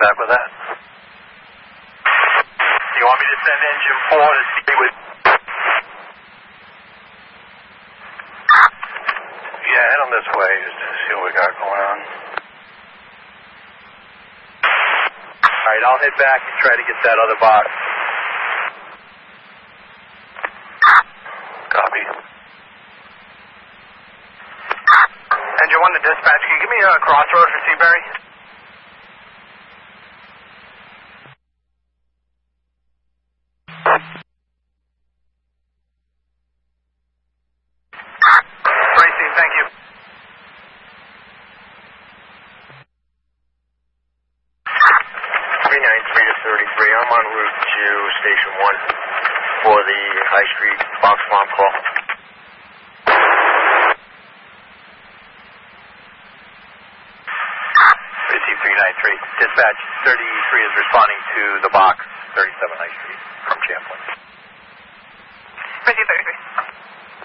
back with that. You want me to send engine 4 to see with... Yeah, head on this way just to see what we got going on. Alright, I'll head back and try to get that other box. Copy. Engine 1 to dispatch, can you give me a crossroad for Seabury? Racing, thank you. 393 to 33. I'm en route to Station 1 for the High Street box alarm call. Receive 393. Dispatch 33 is responding to the box 37 High Street from Champlain. Receive